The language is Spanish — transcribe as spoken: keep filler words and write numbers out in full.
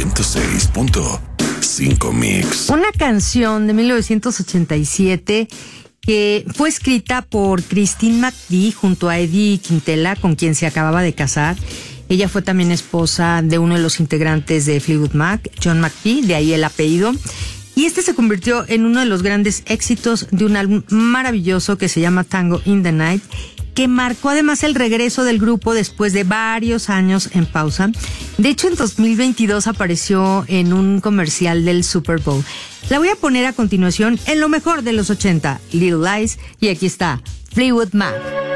ciento seis punto cinco Mix. Una canción de mil novecientos ochenta y siete que fue escrita por Christine McVie junto a Eddie Quintela, con quien se acababa de casar. Ella fue también esposa de uno de los integrantes de Fleetwood Mac, John McVie, de ahí el apellido. Y este se convirtió en uno de los grandes éxitos de un álbum maravilloso que se llama Tango in the Night, que marcó además el regreso del grupo después de varios años en pausa. De hecho, en dos mil veintidós apareció en un comercial del Super Bowl. La voy a poner a continuación en lo mejor de los ochenta, Little Lies, y aquí está Fleetwood Mac.